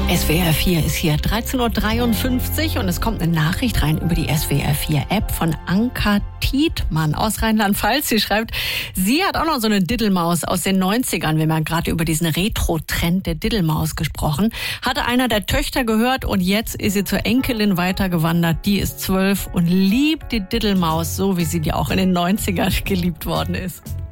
SWR 4 ist hier 13.53 Uhr und es kommt eine Nachricht rein über die SWR 4 App von Anka Tietmann aus Rheinland-Pfalz. Sie schreibt, sie hat auch noch so eine Diddelmaus aus den 90ern. Wir haben ja gerade über diesen Retro-Trend der Diddelmaus gesprochen. Hatte einer der Töchter gehört und jetzt ist sie zur Enkelin weitergewandert. Die ist 12 und liebt die Diddelmaus, so wie sie die auch in den 90ern geliebt worden ist.